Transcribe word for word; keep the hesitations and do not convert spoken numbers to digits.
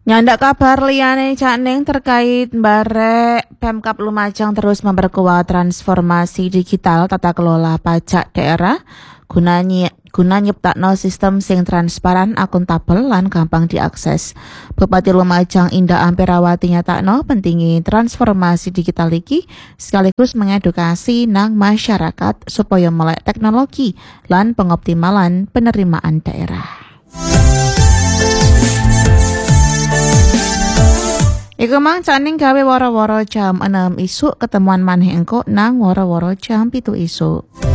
Nyandak kabar liyane Cak Ning terkait barek Pemkab Lumajang terus memperkuat transformasi digital tata kelola pajak daerah gunanya guna nyiptakno sistem sing transparan, akuntabel lan gampang diakses. Bupati Lumajang Indah Amperawati nyatakno pentingi transformasi digital iki sekaligus mengedukasi nang masyarakat supaya melek teknologi lan pengoptimalan penerimaan daerah. Iku mang Cak Ning gawe woro-woro jam enam isuk, ketemuan maneh engko nang woro-woro jam pitu isuk.